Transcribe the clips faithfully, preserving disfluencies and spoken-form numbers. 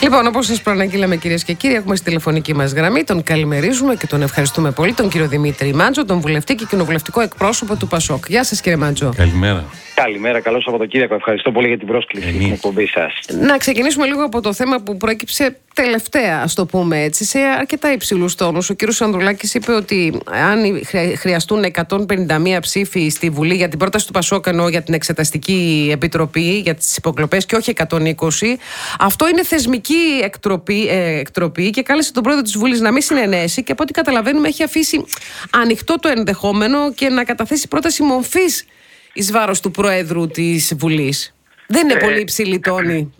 Λοιπόν, όπως σας προαναγγείλαμε, κυρίες και κύριοι, έχουμε στη τηλεφωνική μας γραμμή. Τον καλημερίζουμε και τον ευχαριστούμε πολύ, τον κύριο Δημήτρη Μάντζο, τον βουλευτή και κοινοβουλευτικό εκπρόσωπο του ΠΑΣΟΚ. Γεια σας, κύριε Μάντζο. Καλημέρα. Καλημέρα, καλό Σαββατοκύριακο. Ευχαριστώ πολύ για την πρόσκληση στην εκπομπή σας. Να ξεκινήσουμε λίγο από το θέμα που προέκυψε τελευταία, ας το πούμε έτσι, σε αρκετά υψηλούς τόνους. Ο κύριος Ανδρουλάκης είπε ότι αν χρειαστούν εκατόν πενήντα μία ψήφοι στη Βουλή για την πρόταση του ΠΑΣΟΚ, εννοώ για την Εξεταστική Επιτροπή, για τις υποκλοπές και όχι εκατόν είκοσι, αυτό είναι θεσμική εκτροπή, ε, εκτροπή και κάλεσε τον πρόεδρο της Βουλής να μην συνενέσει και από ό,τι καταλαβαίνουμε έχει αφήσει ανοιχτό το ενδεχόμενο και να καταθέσει πρόταση μορφής εις βάρος του Προέδρου της Βουλής. Δεν είναι ε, πολύ υψηλή τόνη.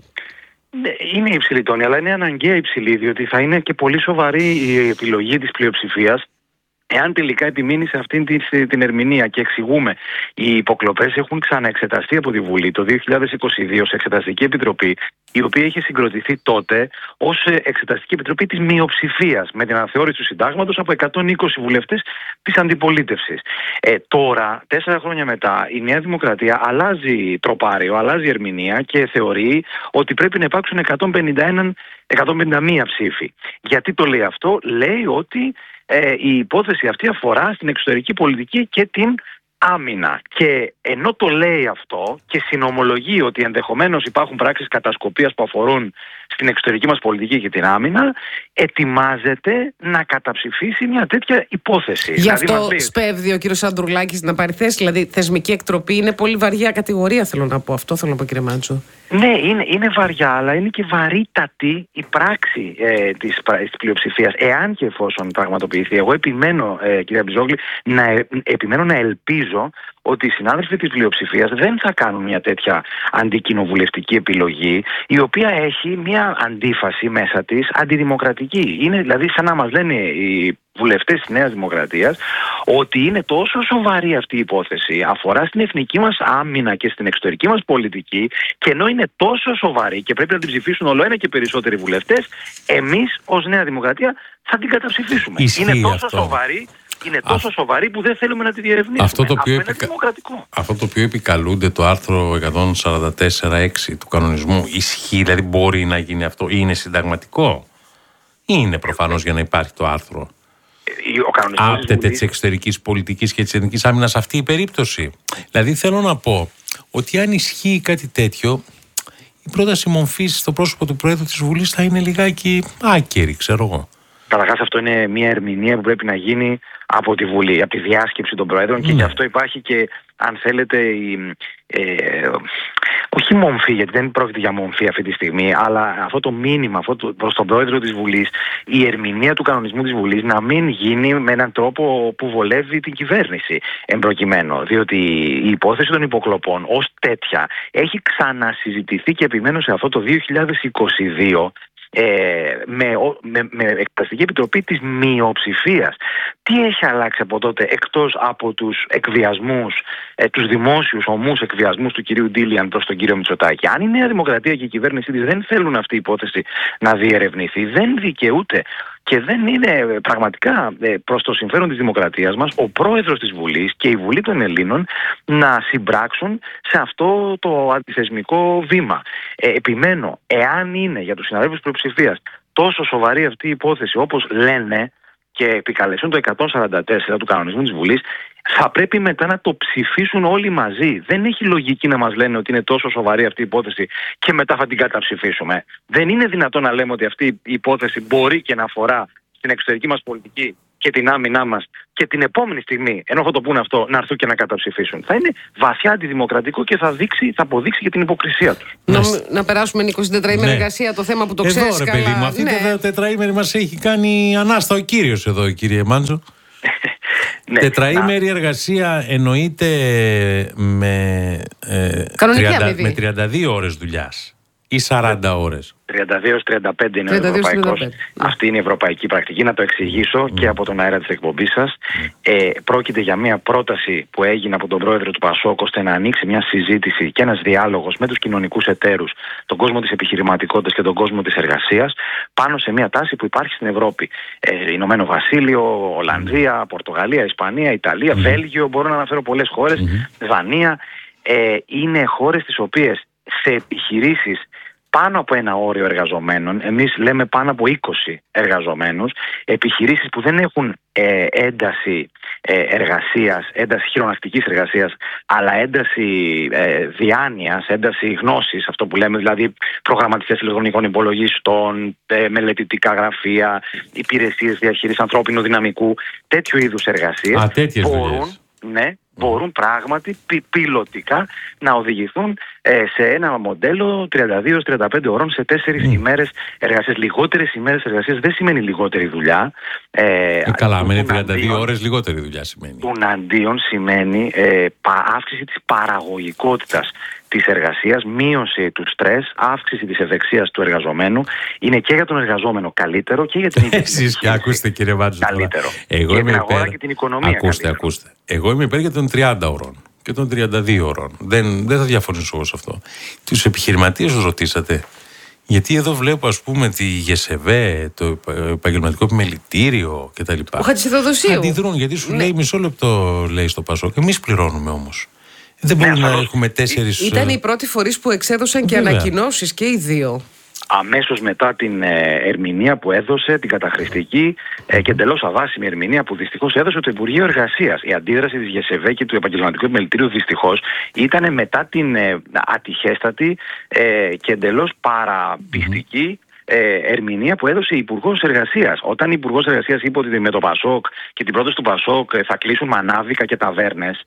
Είναι υψηλή τόνη, αλλά είναι αναγκαία υψηλή, διότι θα είναι και πολύ σοβαρή η επιλογή της πλειοψηφίας εάν τελικά επιμείνει σε αυτήν την ερμηνεία. Και εξηγούμε, οι υποκλοπές έχουν ξαναεξεταστεί από τη Βουλή το δύο χιλιάδες είκοσι δύο σε Εξεταστική Επιτροπή, η οποία είχε συγκροτηθεί τότε ως Εξεταστική Επιτροπή της μειοψηφίας, με την αναθεώρηση του συντάγματος από εκατόν είκοσι βουλευτές της αντιπολίτευσης. Ε, τώρα, τέσσερα χρόνια μετά, η Νέα Δημοκρατία αλλάζει τροπάριο, αλλάζει ερμηνεία και θεωρεί ότι πρέπει να υπάρξουν εκατόν πενήντα ένα, εκατόν πενήντα μία ψήφοι. Γιατί το λέει αυτό? Λέει ότι ε, η υπόθεση αυτή αφορά στην εξωτερική πολιτική και την άμυνα. Και ενώ το λέει αυτό και συνομολογεί ότι ενδεχομένως υπάρχουν πράξεις κατασκοπίας που αφορούν στην εξωτερική μας πολιτική και την άμυνα, ετοιμάζεται να καταψηφίσει μια τέτοια υπόθεση. Γι' δηλαδή, αυτό πει... σπέβδει ο κύριος Ανδρουλάκης να πάρει θέση, δηλαδή θεσμική εκτροπή είναι πολύ βαριά κατηγορία, θέλω να πω. Αυτό θέλω να πω, κύριε Μάντζο. Ναι, είναι, είναι βαριά, αλλά είναι και βαρύτατη η πράξη ε, της, της πλειοψηφίας, εάν και εφόσον πραγματοποιηθεί. Εγώ επιμένω, ε, κυρία Μπιζόγλη, να, ε, επιμένω να ελπίζω ότι οι συνάδελφοι της πλειοψηφίας δεν θα κάνουν μια τέτοια αντικοινοβουλευτική επιλογή, η οποία έχει μια αντίφαση μέσα της αντιδημοκρατική. Είναι δηλαδή σαν να μας λένε οι βουλευτές της Νέας Δημοκρατίας ότι είναι τόσο σοβαρή αυτή η υπόθεση, αφορά στην εθνική μας άμυνα και στην εξωτερική μας πολιτική, και ενώ είναι τόσο σοβαρή και πρέπει να την ψηφίσουν όλο ένα και περισσότεροι βουλευτές, εμείς ως Νέα Δημοκρατία θα την καταψηφίσουμε. Ισχύει είναι τόσο αυτό. σοβαρή Είναι τόσο Α... σοβαρή που δεν θέλουμε να τη διερευνήσουμε. Αυτό το, οποίο αυτό επικα... είναι δημοκρατικό. Αυτό το οποίο επικαλούνται το άρθρο εκατόν σαράντα τέσσερα έξι του κανονισμού ισχύει, δηλαδή μπορεί να γίνει αυτό, είναι συνταγματικό ή είναι προφανώς για να υπάρχει το άρθρο? Άπτεται της εξωτερικής πολιτικής και της εθνικής άμυνας αυτή η περίπτωση? Δηλαδή θέλω να πω ότι αν ισχύει κάτι τέτοιο, η πρόταση μορφής στο πρόσωπο του Προέδρου της Βουλής θα είναι λιγάκι άκερη, ξέρω εγώ. Καταρχάς αυτό είναι μια ερμηνεία που πρέπει να γίνει από τη Βουλή, από τη διάσκεψη των Προέδρων, mm. και γι' αυτό υπάρχει και, αν θέλετε, η, ε, όχι μομφή, γιατί δεν πρόκειται για μομφή αυτή τη στιγμή, αλλά αυτό το μήνυμα αυτό το, προς τον Πρόεδρο της Βουλής, η ερμηνεία του κανονισμού της Βουλής να μην γίνει με έναν τρόπο που βολεύει την κυβέρνηση εμπροκειμένου. Διότι η υπόθεση των υποκλοπών ως τέτοια έχει ξανασυζητηθεί, και επιμένω σε αυτό, το δύο χιλιάδες είκοσι δύο, Ε, με, με, με Εξεταστική Επιτροπή της μειοψηφίας. Τι έχει αλλάξει από τότε, εκτός από τους εκβιασμούς, ε, τους δημόσιους ομούς εκβιασμούς του κυρίου Ντίλιαν προς τον κύριο Μητσοτάκη? Αν η Νέα Δημοκρατία και η κυβέρνησή της δεν θέλουν αυτή η υπόθεση να διερευνηθεί, δεν δικαιούται και δεν είναι πραγματικά ε, προς το συμφέρον της δημοκρατίας μας ο πρόεδρος της Βουλής και η Βουλή των Ελλήνων να συμπράξουν σε αυτό το αντιθεσμικό βήμα. Ε, επιμένω, εάν είναι για τους συναδέλφους πλειοψηφίας τόσο σοβαρή αυτή η υπόθεση όπως λένε και επικαλέσουν το εκατόν σαράντα τέσσερα του κανονισμού της Βουλής, θα πρέπει μετά να το ψηφίσουν όλοι μαζί. Δεν έχει λογική να μας λένε ότι είναι τόσο σοβαρή αυτή η υπόθεση και μετά θα την καταψηφίσουμε. Δεν είναι δυνατόν να λέμε ότι αυτή η υπόθεση μπορεί και να αφορά στην εξωτερική μας πολιτική και την άμυνά μας, και την επόμενη στιγμή, ενώ θα το πούνε αυτό, να έρθουν και να καταψηφίσουν. Θα είναι βαθιά αντιδημοκρατικό και θα, δείξει, θα αποδείξει και την υποκρισία τους. Να, να περάσουμε είκοσι τετραήμερη ναι. εργασία, το θέμα που το ξέρεις καλά. Εδώ ρε παιδί μου, αυτή ναι. η τετραήμερη μας έχει κάνει ανάστα ο κύριος εδώ, κύριε Μάντζο. Ναι, τετραήμερη να... εργασία εννοείται με, ε, τριάντα, με τριάντα δύο ώρες δουλειάς ή σαράντα ώρες? τριάντα δύο έως τριάντα πέντε είναι ο ευρωπαϊκός. Ναι. Αυτή είναι η ευρωπαϊκή πρακτική. Να το εξηγήσω mm. και από τον αέρα της εκπομπής σας. Mm. Ε, πρόκειται για μια πρόταση που έγινε από τον πρόεδρο του ΠΑΣΟΚ, ώστε να ανοίξει μια συζήτηση και ένας διάλογος με τους κοινωνικούς εταίρους, τον κόσμο της επιχειρηματικότητας και τον κόσμο της εργασίας, πάνω σε μια τάση που υπάρχει στην Ευρώπη. Ε, Ηνωμένο Βασίλειο, Ολλανδία, Πορτογαλία, Ισπανία, Ιταλία, mm. Βέλγιο, μπορώ να αναφέρω πολλές χώρες, mm. Δανία. Ε, είναι χώρες τις οποίες σε επιχειρήσεις πάνω από ένα όριο εργαζομένων, εμείς λέμε πάνω από είκοσι εργαζομένους, επιχειρήσεις που δεν έχουν ε, ένταση ε, εργασίας, ένταση χειρονακτικής εργασίας, αλλά ένταση ε, διάνοιας, ένταση γνώσης, αυτό που λέμε δηλαδή προγραμματιστές ηλεκτρονικών υπολογιστών, ε, μελετητικά γραφεία, υπηρεσίες διαχείρισης ανθρώπινου δυναμικού, τέτοιου είδους εργασίες. Α, τέτοιες μπορούν, ναι, μπορούν πράγματι πι, πιλωτικά να οδηγηθούν ε, σε ένα μοντέλο τριάντα δύο τριάντα πέντε ωρών σε τέσσερις mm. ημέρες εργασίας. Λιγότερες ημέρες εργασίας δεν σημαίνει λιγότερη δουλειά. Ε, ε, καλά, με τριάντα δύο ώρες λιγότερη δουλειά σημαίνει. Τουναντίον σημαίνει ε, πα, αύξηση της παραγωγικότητας της εργασίας, μείωση του στρες, αύξηση της ευεξίας του εργαζομένου. Είναι και για τον εργαζόμενο καλύτερο και για την ίδια. Εσείς και ακούστε, κύριε Μάντζο, καλύτερο. Εγώ για είμαι την αγορά υπέρ... και την οικονομία. Ακούστε, καλύτερο. ακούστε. Εγώ είμαι υπέρ για των τριάντα ωρών και των τριάντα δύο ωρών. Δεν, δεν θα διαφωνήσω εγώ σε αυτό. Τους επιχειρηματίες τους ρωτήσατε? Γιατί εδώ βλέπω, ας πούμε, τη ΓΕΣΕΒΕ, το επαγγελματικό επιμελητήριο κτλ. Ο Χατζηθεοδοσίου. Αντιδρούν, γιατί σου ναι. λέει μισό λεπτό, λέει στο Πασόκ, εμείς πληρώνουμε όμως. Δεν ναι, μπορούμε να έχουμε τέσσερις. Ήταν οι πρώτοι φορείς που εξέδωσαν και ανακοινώσεις και οι δύο. Αμέσως μετά την ε, ερμηνεία που έδωσε, την καταχρηστική ε, και εντελώς αβάσιμη ερμηνεία που δυστυχώς έδωσε το Υπουργείο Εργασίας. Η αντίδραση της ΓΕΣΕΒΕ και του Επαγγελματικού Επιμελητηρίου δυστυχώς ήταν μετά την ε, ατυχέστατη ε, και εντελώς παραπιστική ε, ερμηνεία που έδωσε η Υπουργός Εργασίας. Όταν η Υπουργός Εργασίας είπε ότι με το Πασόκ και την πρόταση του Πασόκ θα κλείσουν μανάβικα και ταβέρνες,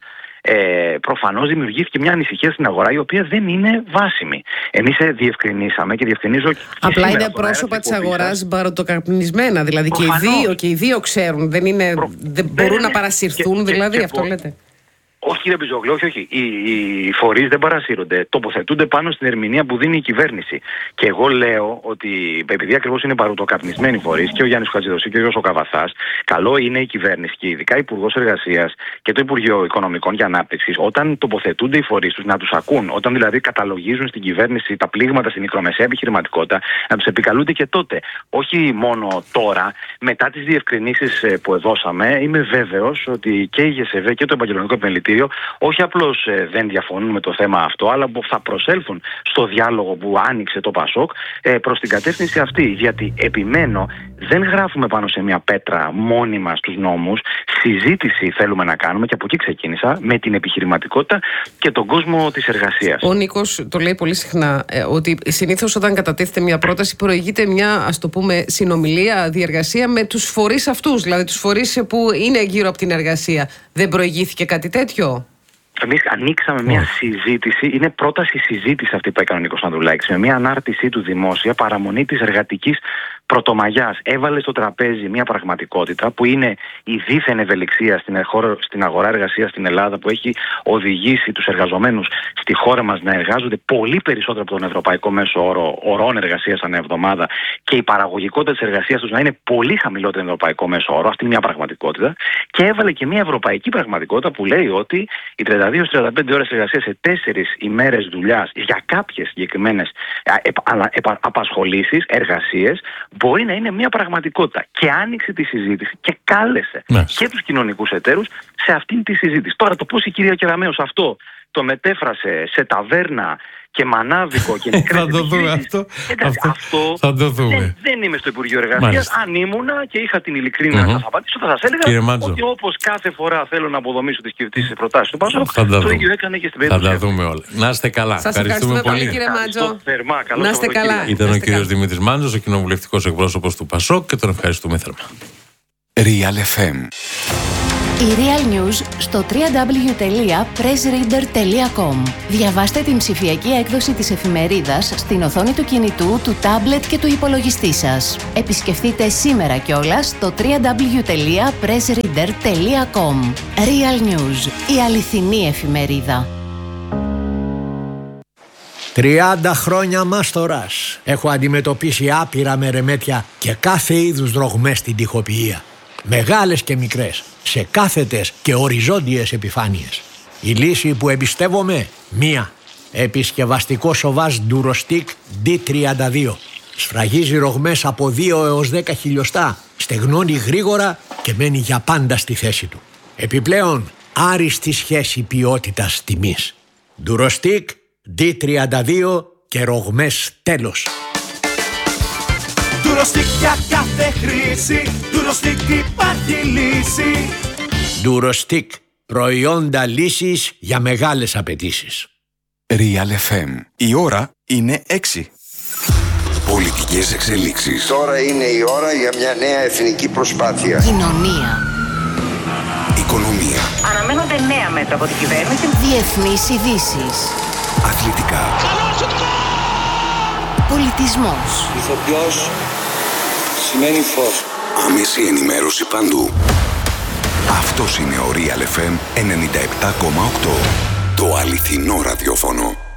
Ε, προφανώς δημιουργήθηκε μια ανησυχία στην αγορά η οποία δεν είναι βάσιμη. Εμείς ε, διευκρινίσαμε και διευκρινίζω. Και απλά είναι πρόσωπα της αγοράς μπαροτοκαπνισμένα. Δηλαδή και οι, δύο, και οι δύο ξέρουν. Δεν, είναι, Προ... δεν μπορούν δεν να παρασυρθούν, και, δηλαδή, και, και αυτό πο... λέτε. Όχι, κύριε Μπιζόγλου, όχι, όχι. Οι, οι φορείς δεν παρασύρονται. Τοποθετούνται πάνω στην ερμηνεία που δίνει η κυβέρνηση. Και εγώ λέω ότι, επειδή ακριβώς είναι παρουτοκαπνισμένοι φορείς, και ο Γιάννης Χατζηδοσίου και ο Γιώργος ο Καβαθάς, καλό είναι η κυβέρνηση και ειδικά η Υπουργός Εργασίας και το Υπουργείο Οικονομικών και Ανάπτυξης, όταν τοποθετούνται οι φορείς τους, να τους ακούν. Όταν δηλαδή καταλογίζουν στην κυβέρνηση τα πλήγματα στη μικρομεσαία επιχειρηματικότητα, να τους επικαλούνται και τότε. Όχι μόνο τώρα, μετά τις διευκρινήσεις που δώσαμε, είμαι βέβαιος ότι και η ΓΕΣΕΒΕ και το Επαγγελματικό Επιμελητήριο όχι απλώς ε, δεν διαφωνούν με το θέμα αυτό, αλλά που θα προσέλθουν στο διάλογο που άνοιξε το Πασόκ ε, προς την κατεύθυνση αυτή. Γιατί επιμένω, δεν γράφουμε πάνω σε μια πέτρα μόνιμα στους νόμους. Συζήτηση θέλουμε να κάνουμε, και από εκεί ξεκίνησα, με την επιχειρηματικότητα και τον κόσμο της εργασίας. Ο Νίκος το λέει πολύ συχνά, ε, ότι συνήθως όταν κατατίθεται μια πρόταση προηγείται μια, ας το πούμε, συνομιλία, διεργασία με τους φορείς αυτούς, δηλαδή τους φορείς που είναι γύρω από την εργασία. Δεν προηγήθηκε κάτι τέτοιο? Εμείς ανοίξαμε μια oh. συζήτηση, είναι πρόταση συζήτηση αυτή που έκανε ο Νίκος Ανδρουλάκης, με μια ανάρτησή του δημόσια, παραμονή της εργατικής πρωτομαγιάς. Έβαλε στο τραπέζι μια πραγματικότητα που είναι η δίθεν ευελιξία στην, χώρα, στην αγορά εργασίας στην Ελλάδα, που έχει οδηγήσει τους εργαζομένους στη χώρα μας να εργάζονται πολύ περισσότερο από τον ευρωπαϊκό μέσο όρο ωρών εργασίας ανά εβδομάδα, και η παραγωγικότητα της εργασίας τους να είναι πολύ χαμηλότερη από τον ευρωπαϊκό μέσο όρο. Αυτή είναι μια πραγματικότητα. Και έβαλε και μια ευρωπαϊκή πραγματικότητα που λέει ότι οι τριάντα δύο τριάντα πέντε ώρες εργασίας σε τέσσερις ημέρες δουλειάς για κάποιες συγκεκριμένες απασχολήσεις, εργασίες, μπορεί να είναι μια πραγματικότητα. Και άνοιξε τη συζήτηση και κάλεσε ναι. και τους κοινωνικούς εταίρους σε αυτήν τη συζήτηση. Τώρα, το πώς η κυρία Κεραμέως αυτό το μετέφρασε σε ταβέρνα και μανάβικο και μικρές θα το δούμε αυτό. Εντάξει, αυτό, αυτό θα το δούμε. Δεν, δεν είμαι στο Υπουργείο Εργασίας. Αν ήμουνα και είχα την ειλικρίνεια mm-hmm. να σας απαντήσω, θα σας έλεγα ότι όπως κάθε φορά θέλω να αποδομήσω τις προτάσεις του Πασόκ, το ίδιο έκανε και στην περίπτωση. Θα τα δούμε όλα. Να είστε καλά. Σας ευχαριστούμε πολύ, κύριε Μάντζο. Θερμά, να είστε καλά. Ήταν ο κύριος Δημήτρης Μάντζος, ο κοινοβουλευτικός εκπρόσωπος του Πασόκ, και τον ευχαριστούμε θερμά. Real εφ εμ. Η Real News στο double-u double-u double-u τελεία press reader τελεία com. Διαβάστε την ψηφιακή έκδοση της εφημερίδας στην οθόνη του κινητού, του τάμπλετ και του υπολογιστή σας. Επισκεφτείτε σήμερα κιόλας το double-u double-u double-u τελεία press reader τελεία com. Real News, η αληθινή εφημερίδα. τριάντα χρόνια μάστορας. Έχω αντιμετωπίσει άπειρα μερεμέτια και κάθε είδους δρογμές στην τοιχοποιία. Μεγάλες και μικρές, σε κάθετες και οριζόντιες επιφάνειες. Η λύση που εμπιστεύομαι, μία. Επισκευαστικό σοβάζ Durostic ντι τριάντα δύο. Σφραγίζει ρογμές από δύο έως δέκα χιλιοστά, στεγνώνει γρήγορα και μένει για πάντα στη θέση του. Επιπλέον, άριστη σχέση ποιότητας τιμής. Durostic ντι τριάντα δύο και ρογμές τέλος. Ντουροστικ για κάθε χρήση, Ντουροστικ υπάρχει λύση. Ντουροστικ, προϊόντα λύσης για μεγάλες απαιτήσεις. Real εφ εμ. Η ώρα είναι έξι. Πολιτικές εξελίξεις. Τώρα είναι η ώρα για μια νέα εθνική προσπάθεια. Κοινωνία. Οικονομία. Αναμένονται νέα μέτρα από την κυβέρνηση. Διεθνείς ειδήσεις. Αθλητικά. Πολιτισμός. Ηθοποιός σημαίνει φως. Άμεση ενημέρωση παντού. Αυτός είναι ο Real εφ εμ ενενήντα επτά κόμμα οκτώ. Το αληθινό ραδιόφωνο.